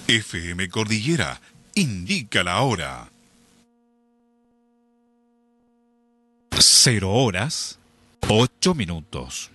FM Cordillera indica la hora. 0 horas, 8 minutos.